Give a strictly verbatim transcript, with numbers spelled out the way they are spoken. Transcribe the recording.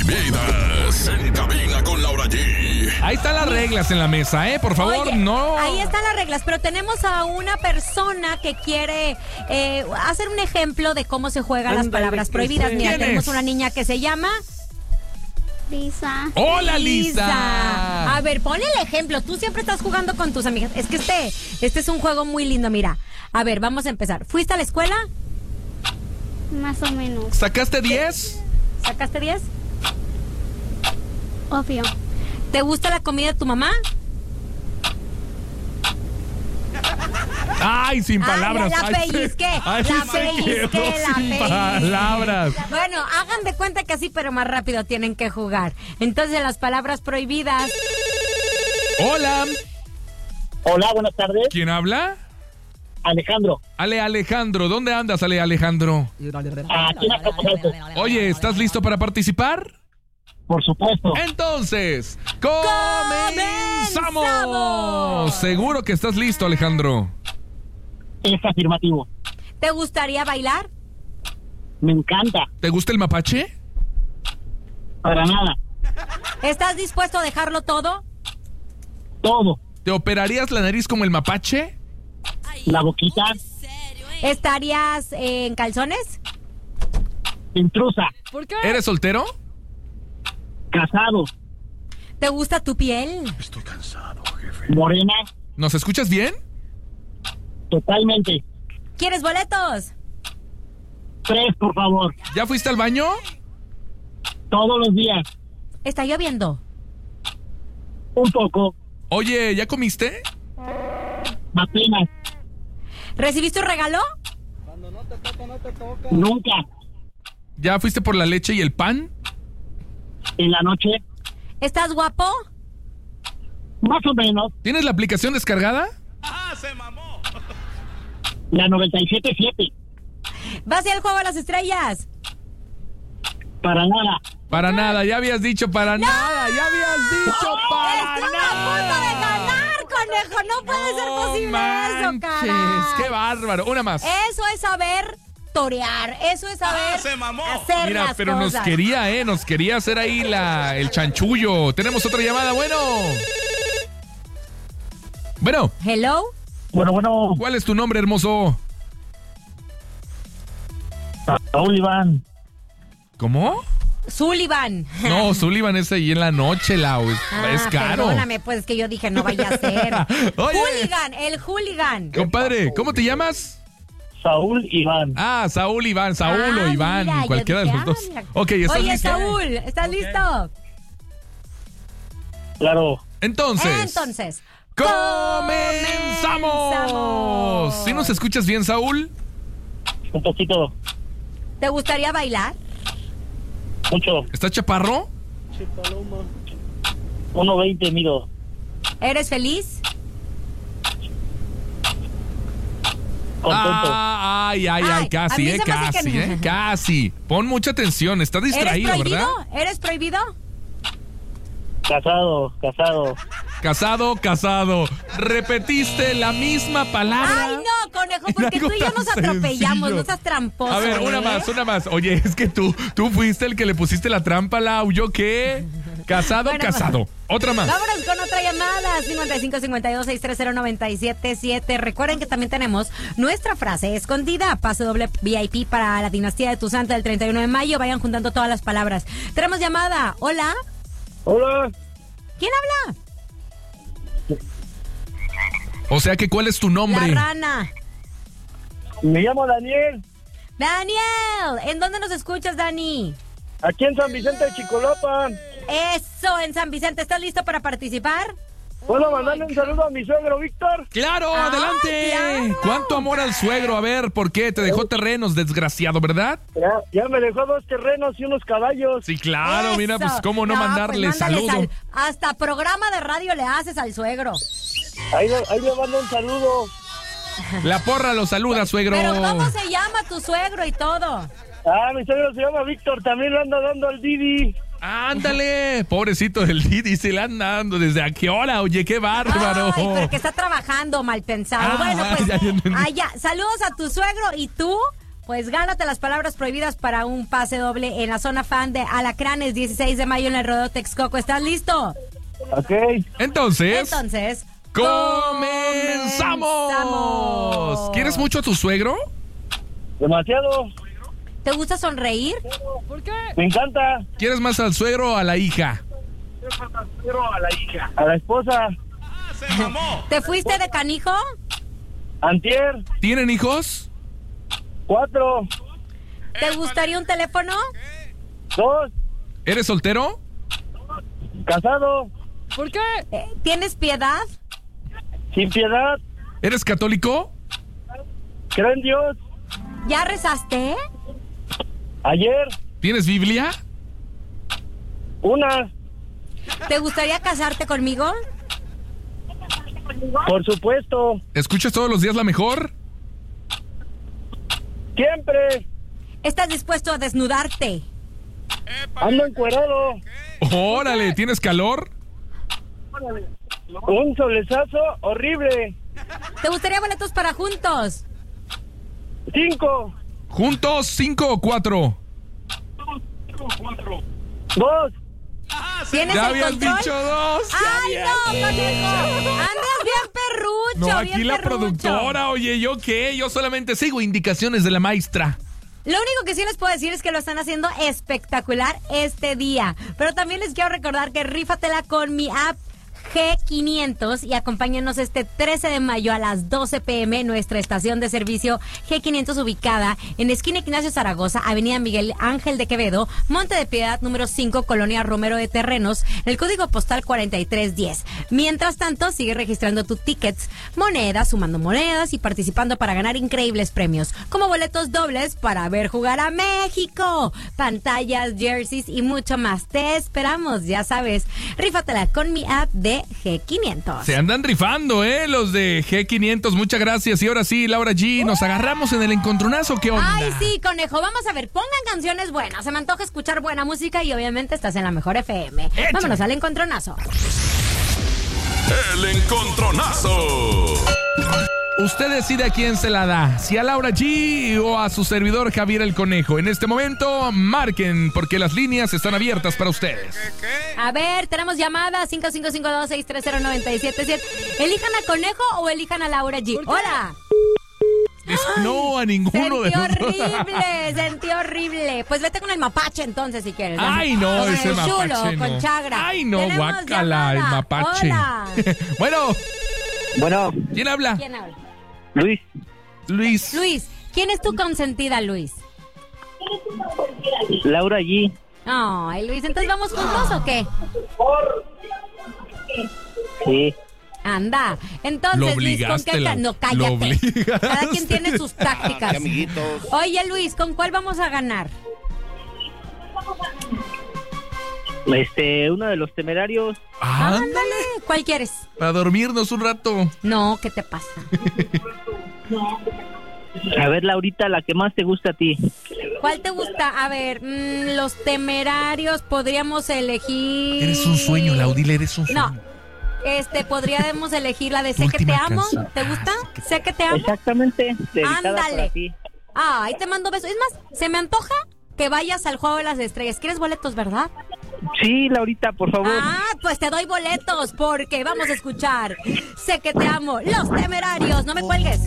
prohibidas en cabina con Laura G. Ahí están las reglas en la mesa, ¿eh? Por favor, Oye, no. Ahí están las reglas, pero tenemos a una persona que quiere eh, hacer un ejemplo de cómo se juegan las palabras prohibidas. Mira, ¿Quién tenemos es? una niña que se llama... Lisa. ¡Hola, Lisa! A ver, pon el ejemplo. Tú siempre estás jugando con tus amigas. Es que este, este es un juego muy lindo, mira. A ver, vamos a empezar. ¿Fuiste a la escuela? Más o menos. ¿Sacaste diez? ¿Sacaste diez? Obvio. ¿Te gusta la comida de tu mamá? Ay, sin palabras. Ay, la Ay, pellizqué, ay, la se pellizqué, quedó la sin pellizqué. palabras. Bueno, hagan de cuenta que así, pero más rápido tienen que jugar. Entonces, las palabras prohibidas. Hola. Hola, buenas tardes. ¿Quién habla? Alejandro. Ale Alejandro. ¿Dónde andas, Ale Alejandro? Aquí en Acapulco. Oye, ¿estás listo para participar? Por supuesto. Entonces, ¡comenzamos! ¡Comenzamos! Seguro que estás listo, Alejandro. Es afirmativo. ¿Te gustaría bailar? Me encanta. ¿Te gusta el mapache? Para nada. ¿Estás dispuesto a dejarlo todo? Todo. ¿Te operarías la nariz como el mapache? La boquita. ¿Estarías eh, en calzones? Intrusa. ¿Por qué? ¿Eres soltero? Casado. ¿Te gusta tu piel? Morena. ¿Nos escuchas bien? Totalmente. ¿Quieres boletos? Tres, por favor. ¿Ya fuiste al baño? Todos los días. ¿Está lloviendo? Un poco. Oye, ¿ya comiste? Apenas. ¿Recibiste un regalo? Nunca. ¿Ya fuiste por la leche y el pan? En la noche. ¿Estás guapo? Más o menos. ¿Tienes la aplicación descargada? La noventa y siete punto siete. ¿Vas a ir al juego de las estrellas? Para nada. Para nada, ya habías dicho para nada, ya habías dicho para ¡Estuve a punto de nada. ganar, conejo! ¡No puede ser No posible eso, manches, cara! ¡Qué bárbaro! Una más. Eso es saber torear, eso es saber hacer Mira, las pero cosas. nos quería, ¿eh? Nos quería hacer ahí la, el chanchullo. Tenemos otra llamada, bueno. Bueno, Hello. Bueno, bueno. ¿cuál es tu nombre, hermoso? Raúl Iván. ¿Cómo? Sullivan. No, Sullivan es ahí en la noche, Lau. Es, Ah, es caro. Perdóname, pues es que yo dije no vaya a ser. Oye. Hooligan, el hooligan. Compadre, ¿cómo te llamas? Saúl Iván. Ah, Saúl Iván, Saúl Ah, o Iván, mira, yo cualquiera dije, de los ah, dos. mira. Ok, ¿estás Oye, listo? Saúl, ¿estás listo? Claro. Entonces, Entonces, ¡comenzamos! comenzamos. ¿Sí nos escuchas bien, Saúl? Un poquito. ¿te gustaría bailar? Mucho. ¿Estás chaparro? uno veinte mido. ¿Eres feliz? Contento. Ah, ay, ay, ay, Ay, a casi, mí eh, se me hace casi, que no. eh, casi. Pon mucha atención, estás ¿Eres distraído, prohibido? ¿verdad? ¿Eres prohibido? Casado, casado. Casado, casado. Repetiste la misma palabra. Ay, no, conejo, porque Algo tú y yo tan nos atropellamos, sencillo. no seas tramposo. A ver, una ¿eh? más, una más. Oye, es que tú, tú fuiste el que le pusiste la trampa, Lau. ¿Yo qué? Casado, Bueno, casado. Otra más. Vámonos con otra llamada, cincuenta y cinco cincuenta y dos, sesenta y tres cero, noventa y siete siete. Recuerden que también tenemos nuestra frase escondida, pase doble V I P para la dinastía de tu santa del treinta y uno de mayo. Vayan juntando todas las palabras. Tenemos llamada. Hola. Hola. ¿Quién habla? O sea que, ¿cuál es tu nombre? La rana. Me llamo Daniel. Daniel, ¿en dónde nos escuchas, Dani? Aquí en San Vicente de Chicolopan. Eso, en San Vicente. ¿Estás listo para participar? ¿Puedo mandarle un saludo a mi suegro Víctor? ¡Claro, Ah, adelante! claro. ¿Cuánto amor al suegro? A ver, ¿por qué? Te dejó terrenos, desgraciado, ¿verdad? Ya, ya me dejó dos terrenos y unos caballos. Sí, claro, Eso. mira, pues cómo no, mandarle pues, mándale saludo. sal- Hasta programa de radio le haces al suegro. Ahí, le- ahí le mando un saludo. La porra lo saluda, suegro. Pero ¿cómo se llama tu suegro y todo? Ah, mi suegro se llama Víctor, también le anda dando al Didi. Ándale, pobrecito del Didi, se le anda dando. ¿Desde a qué hora? Oye, qué bárbaro. Ay, pero que está trabajando mal pensado. Ah, bueno, pues, ya, ya entendí. ah, ya. Saludos a tu suegro y tú, Pues gánate las palabras prohibidas para un pase doble en la zona fan de Alacranes, dieciséis de mayo en el Rodeo Texcoco. ¿Estás listo? Ok. Entonces, Entonces, ¡comenzamos! comenzamos. ¿Quieres mucho a tu suegro? Demasiado. ¿Te gusta sonreír? Me encanta. ¿Quieres más al suegro o a la hija? A la hija. A la esposa. ¿Te fuiste de canijo? Antier. ¿Tienen hijos? Cuatro. ¿Te gustaría un teléfono? Dos. ¿Eres soltero? Casado. ¿Por qué? Eh, ¿Tienes piedad? Sin piedad. ¿Eres católico? Creo en Dios. ¿Ya rezaste? Ayer. ¿Tienes Biblia? Una. ¿Te gustaría casarte conmigo? Por supuesto. ¿Escuchas todos los días la mejor? Siempre. ¿Estás dispuesto a desnudarte? Ando encuerado. Órale, ¿tienes calor? Un solezazo horrible. ¿Te gustaría boletos para juntos? Cinco. ¿Juntos, cinco o cuatro? Dos. ¿Tienes Ya el habías control? dicho dos. ¡Ay, no, conejo! Andas bien perrucho, No, aquí bien la perrucho. productora, oye, ¿yo qué? Yo solamente sigo indicaciones de la maestra. Lo único que sí les puedo decir es que lo están haciendo espectacular este día. Pero también les quiero recordar que rífatela con mi app G quinientos y acompáñanos este trece de mayo a las doce pm en nuestra estación de servicio G quinientos ubicada en esquina Ignacio Zaragoza, avenida Miguel Ángel de Quevedo, Monte de Piedad número cinco, Colonia Romero de Terrenos, el código postal cuarenta y tres diez. Mientras tanto, sigue registrando tus tickets, monedas, sumando monedas y participando para ganar increíbles premios, como boletos dobles para ver jugar a México, pantallas, jerseys y mucho más. Te esperamos, ya sabes. Rífatela con mi app de G quinientos. Se andan rifando, ¿eh? Los de G quinientos, muchas gracias. Y ahora sí, Laura G, nos agarramos en el encontronazo, ¿qué onda? Ay, sí, conejo, vamos a ver, pongan canciones buenas, se me antoja escuchar buena música y obviamente estás en la mejor F M. Échale. Vámonos al encontronazo. El encontronazo. Usted decide a quién se la da, si a Laura G o a su servidor Javier el Conejo. En este momento, marquen, porque las líneas están abiertas para ustedes. A ver, tenemos llamada cinco cinco cinco dos seis tres cero nueve siete siete. ¿Elijan a Conejo o elijan a Laura G? Hola. No, a ninguno de Sentí los dos. horrible, sentí horrible. Pues vete con el mapache entonces si quieres. Ay, no, Con ese el chulo, mapache no. con chagra. Ay, no, Tenemos guácala, el llamada. mapache. Hola. Bueno, Bueno. ¿quién habla? ¿Quién habla? Luis. Luis. Luis, ¿quién es tu consentida, Luis? Laura G. Ay, Luis, ¿entonces vamos juntos o qué? Sí. Anda. Entonces, Lo Luis, ¿con obligaste, qué la- ca- No, lo cállate. obligaste. Cada quien tiene sus tácticas. Oye, Luis, ¿con cuál vamos a ganar? Este, uno de los temerarios. Ándale. ¿Cuál quieres? Para dormirnos un rato. No, ¿qué te pasa? A ver, Laurita, la que más te gusta a ti. ¿Cuál te gusta? A ver, mmm, los temerarios podríamos elegir. Eres un sueño, Laudile, eres un sueño. No. Este, podríamos elegir la de Sé que te Última amo. canción. ¿Te gusta? Sé que te amo. Exactamente. Dedicada Ándale. para ti. Ay, te mando besos. Es más, se me antoja que vayas al Juego de las Estrellas. ¿Quieres boletos, verdad? Sí, Laurita, por favor. Ah, pues te doy boletos porque vamos a escuchar Sé que te amo, Los Temerarios. No me cuelgues.